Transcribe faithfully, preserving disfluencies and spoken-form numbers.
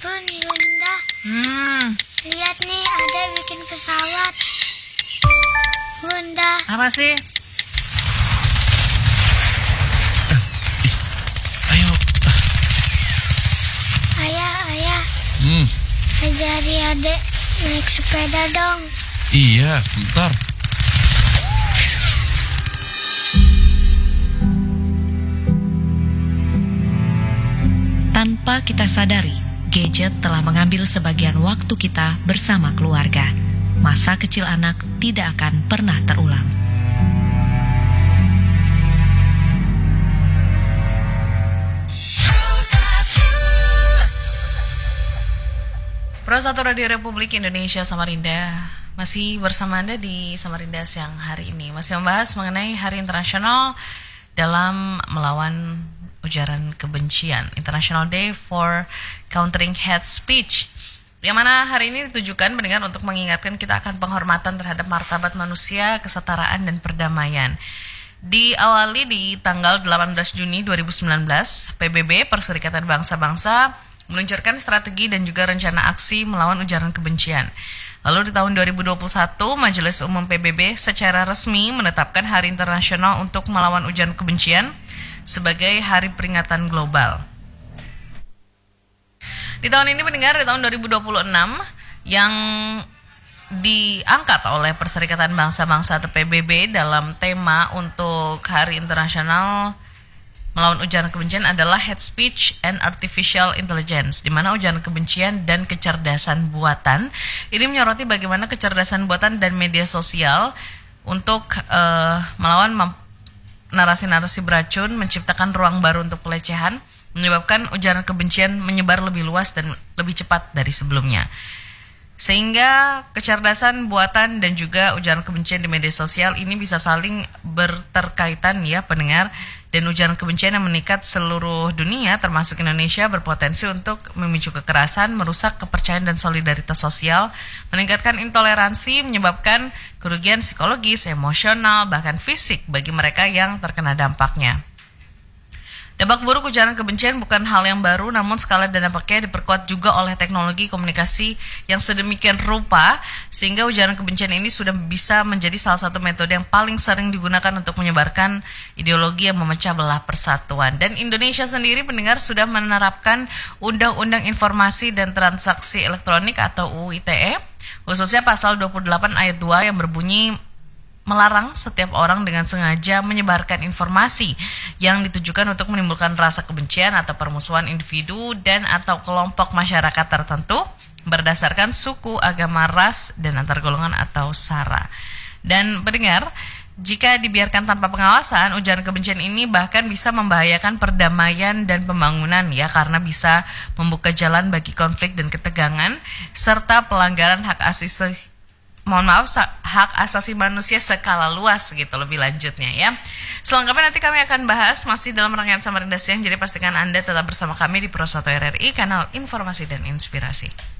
Bun, Bunda, Hmm, lihat nih ada bikin pesawat. Bunda, apa sih? Ayo. ayah, ayah, Hmm, ajari adek naik sepeda dong. iya, bentar. Tanpa kita sadari, gadget telah mengambil sebagian waktu kita bersama keluarga. Masa kecil anak tidak akan pernah terulang. Pro satu Radio Republik Indonesia Samarinda masih bersama Anda di Samarinda siang hari ini. Masih membahas mengenai Hari Internasional dalam melawan ujaran kebencian, International Day for Countering Hate Speech, yang mana hari ini ditujukan mendengar untuk mengingatkan kita akan penghormatan terhadap martabat manusia, kesetaraan, dan perdamaian. Diawali di tanggal delapan belas Juni dua ribu sembilan belas, P B B, Perserikatan Bangsa-Bangsa, meluncurkan strategi dan juga rencana aksi melawan ujaran kebencian. Lalu di tahun dua ribu dua puluh satu, Majelis Umum P B B secara resmi menetapkan Hari Internasional untuk melawan ujaran kebencian sebagai hari peringatan global. Di tahun ini mendengar di tahun dua ribu dua puluh enam yang diangkat oleh Perserikatan Bangsa-Bangsa atau P B B dalam tema untuk Hari Internasional melawan ujaran kebencian adalah Hate Speech and Artificial Intelligence, di mana ujaran kebencian dan kecerdasan buatan ini menyoroti bagaimana kecerdasan buatan dan media sosial untuk uh, melawan mem- narasi-narasi beracun, menciptakan ruang baru untuk pelecehan, menyebabkan ujaran kebencian menyebar lebih luas dan lebih cepat dari sebelumnya. Sehingga kecerdasan buatan dan juga ujaran kebencian di media sosial ini bisa saling berterkaitan ya pendengar, dan ujaran kebencian yang meningkat seluruh dunia termasuk Indonesia berpotensi untuk memicu kekerasan, merusak kepercayaan dan solidaritas sosial, meningkatkan intoleransi, menyebabkan kerugian psikologis, emosional, bahkan fisik bagi mereka yang terkena dampaknya. Dampak buruk ujaran kebencian bukan hal yang baru, namun skala dan dampaknya diperkuat juga oleh teknologi komunikasi yang sedemikian rupa, sehingga ujaran kebencian ini sudah bisa menjadi salah satu metode yang paling sering digunakan untuk menyebarkan ideologi yang memecah belah persatuan. Dan Indonesia sendiri pendengar sudah menerapkan Undang-Undang Informasi dan Transaksi Elektronik atau U U I T E, khususnya pasal dua puluh delapan ayat dua yang berbunyi melarang setiap orang dengan sengaja menyebarkan informasi yang ditujukan untuk menimbulkan rasa kebencian atau permusuhan individu dan atau kelompok masyarakat tertentu berdasarkan suku, agama, ras, dan antar golongan atau sara. Dan pendengar, jika dibiarkan tanpa pengawasan, ujaran kebencian ini bahkan bisa membahayakan perdamaian dan pembangunan ya, karena bisa membuka jalan bagi konflik dan ketegangan serta pelanggaran hak asasi mohon maaf, hak asasi manusia skala luas gitu lebih lanjutnya ya. Selengkapnya nanti kami akan bahas masih dalam rangkaian Samarinda Siang, jadi pastikan Anda tetap bersama kami di Pro satu R R I, kanal informasi dan inspirasi.